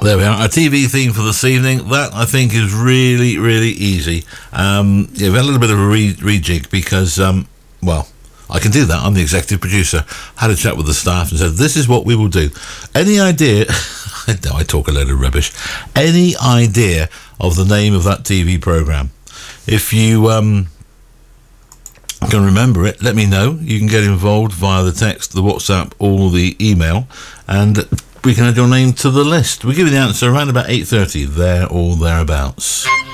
There we are, a TV theme for this evening. That, I think, is really, really easy. Yeah, we had a little bit of a rejig because, well, I can do that. I'm the executive producer. Had a chat with the staff and said, this is what we will do. Any idea... no, I talk a load of rubbish. Any idea of the name of that TV programme? If you can remember it, let me know. You can get involved via the text, the WhatsApp, or the email, and we can add your name to the list. We'll give you the answer around about 8:30, there or thereabouts.